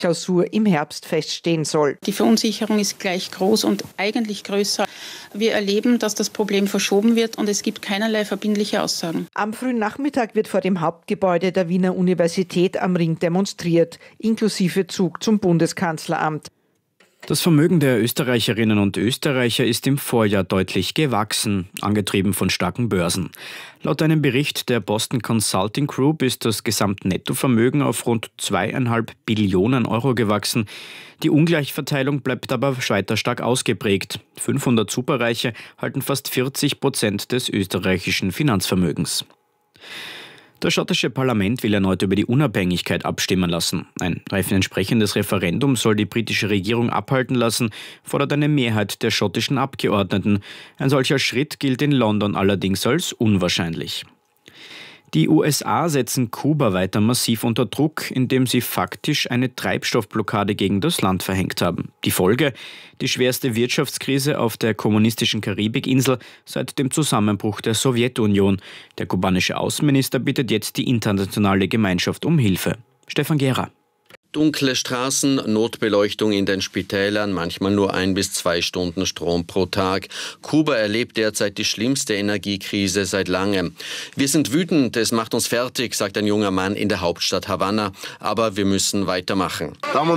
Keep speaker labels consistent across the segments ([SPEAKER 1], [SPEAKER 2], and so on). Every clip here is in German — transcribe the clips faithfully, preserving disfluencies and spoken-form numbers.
[SPEAKER 1] Klausur im Herbst feststehen soll.
[SPEAKER 2] Die Verunsicherung ist gleich groß und eigentlich größer. Wir erleben, dass das Problem verschoben wird und es gibt keinerlei verbindliche Aussagen.
[SPEAKER 1] Am frühen Nachmittag wird vor dem Hauptgebäude der Wiener Universität am Ring demonstriert, inklusive Zug zum Bundeskanzleramt.
[SPEAKER 3] Das Vermögen der Österreicherinnen und Österreicher ist im Vorjahr deutlich gewachsen, angetrieben von starken Börsen. Laut einem Bericht der Boston Consulting Group ist das Gesamtnettovermögen auf rund zweieinhalb Billionen Euro gewachsen. Die Ungleichverteilung bleibt aber weiter stark ausgeprägt. fünfhundert Superreiche halten fast vierzig Prozent des österreichischen Finanzvermögens. Das schottische Parlament will erneut über die Unabhängigkeit abstimmen lassen. Ein entsprechendes Referendum soll die britische Regierung abhalten lassen, fordert eine Mehrheit der schottischen Abgeordneten. Ein solcher Schritt gilt in London allerdings als unwahrscheinlich. Die U S A setzen Kuba weiter massiv unter Druck, indem sie faktisch eine Treibstoffblockade gegen das Land verhängt haben. Die Folge? Die schwerste Wirtschaftskrise auf der kommunistischen Karibikinsel seit dem Zusammenbruch der Sowjetunion. Der kubanische Außenminister bittet jetzt die internationale Gemeinschaft um Hilfe. Stefan Gera.
[SPEAKER 4] Dunkle Straßen, Notbeleuchtung in den Spitälern, manchmal nur ein bis zwei Stunden Strom pro Tag. Kuba erlebt derzeit die schlimmste Energiekrise seit langem. Wir sind wütend, es macht uns fertig, sagt ein junger Mann in der Hauptstadt Havanna. Aber wir müssen weitermachen.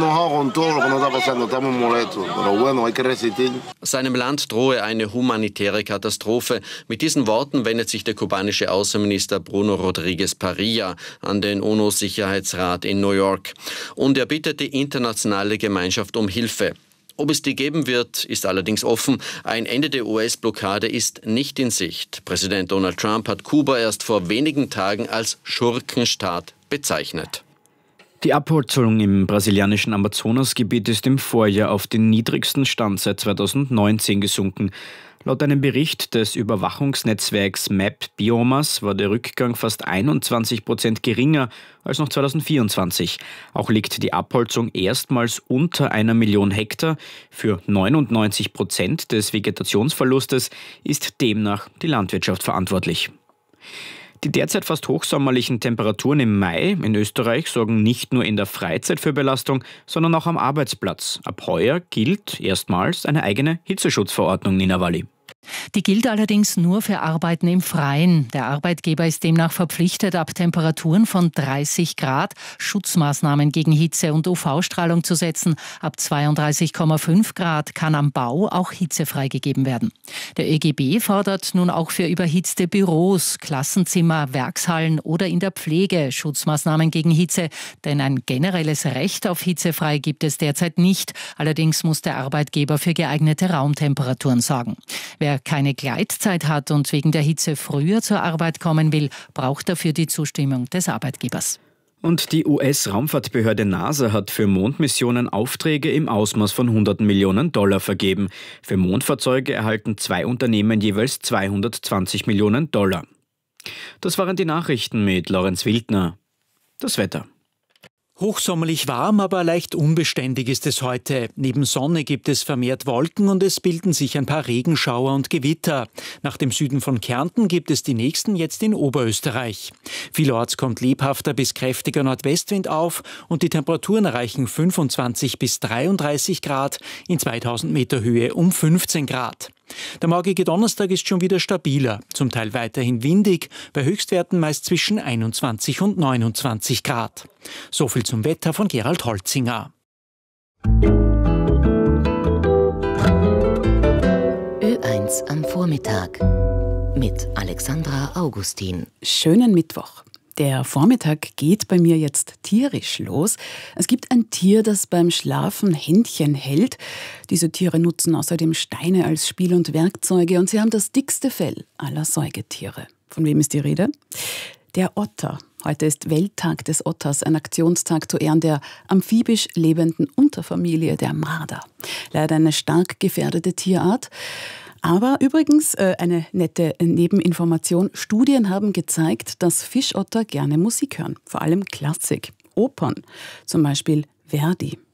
[SPEAKER 4] Seinem Land drohe eine humanitäre Katastrophe. Mit diesen Worten wendet sich der kubanische Außenminister Bruno Rodríguez Parilla an den UNO-Sicherheitsrat in New York. Und er bittet die internationale Gemeinschaft um Hilfe. Ob es die geben wird, ist allerdings offen. Ein Ende der U S-Blockade ist nicht in Sicht. Präsident Donald Trump hat Kuba erst vor wenigen Tagen als Schurkenstaat bezeichnet.
[SPEAKER 3] Die Abholzung im brasilianischen Amazonasgebiet ist im Vorjahr auf den niedrigsten Stand seit zweitausendneunzehn gesunken. Laut einem Bericht des Überwachungsnetzwerks Map Biomas war der Rückgang fast einundzwanzig Prozent geringer als noch zweitausendvierundzwanzig. Auch liegt die Abholzung erstmals unter einer Million Hektar. Für neunundneunzig Prozent des Vegetationsverlustes ist demnach die Landwirtschaft verantwortlich. Die derzeit fast hochsommerlichen Temperaturen im Mai in Österreich sorgen nicht nur in der Freizeit für Belastung, sondern auch am Arbeitsplatz. Ab heuer gilt erstmals eine eigene Hitzeschutzverordnung, Nina Walli.
[SPEAKER 5] Die gilt allerdings nur für Arbeiten im Freien. Der Arbeitgeber ist demnach verpflichtet, ab Temperaturen von dreißig Grad Schutzmaßnahmen gegen Hitze und U V-Strahlung zu setzen. Ab zweiunddreißig Komma fünf Grad kann am Bau auch Hitze freigegeben werden. Der ÖGB fordert nun auch für überhitzte Büros, Klassenzimmer, Werkshallen oder in der Pflege Schutzmaßnahmen gegen Hitze. Denn ein generelles Recht auf hitzefrei gibt es derzeit nicht. Allerdings muss der Arbeitgeber für geeignete Raumtemperaturen sorgen. Wer keine Gleitzeit hat und wegen der Hitze früher zur Arbeit kommen will, braucht dafür die Zustimmung des Arbeitgebers.
[SPEAKER 3] Und die U S-Raumfahrtbehörde NASA hat für Mondmissionen Aufträge im Ausmaß von hunderten Millionen Dollar vergeben. Für Mondfahrzeuge erhalten zwei Unternehmen jeweils zweihundertzwanzig Millionen Dollar. Das waren die Nachrichten mit Lorenz Wildner. Das Wetter.
[SPEAKER 6] Hochsommerlich warm, aber leicht unbeständig ist es heute. Neben Sonne gibt es vermehrt Wolken und es bilden sich ein paar Regenschauer und Gewitter. Nach dem Süden von Kärnten gibt es die nächsten jetzt in Oberösterreich. Vielorts kommt lebhafter bis kräftiger Nordwestwind auf und die Temperaturen erreichen fünfundzwanzig bis dreiunddreißig Grad, in zweitausend Meter Höhe um fünfzehn Grad. Der morgige Donnerstag ist schon wieder stabiler, zum Teil weiterhin windig, bei Höchstwerten meist zwischen einundzwanzig und neunundzwanzig Grad. So viel zum Wetter von Gerald Holzinger.
[SPEAKER 7] Ö eins am Vormittag mit Alexandra Augustin.
[SPEAKER 8] Schönen Mittwoch. Der Vormittag geht bei mir jetzt tierisch los. Es gibt ein Tier, das beim Schlafen Händchen hält. Diese Tiere nutzen außerdem Steine als Spiel- und Werkzeuge und sie haben das dickste Fell aller Säugetiere. Von wem ist die Rede? Der Otter. Heute ist Welttag des Otters, ein Aktionstag zu Ehren der amphibisch lebenden Unterfamilie der Marder. Leider eine stark gefährdete Tierart. Aber übrigens äh, eine nette Nebeninformation. Studien haben gezeigt, dass Fischotter gerne Musik hören, vor allem Klassik, Opern, zum Beispiel Verdi.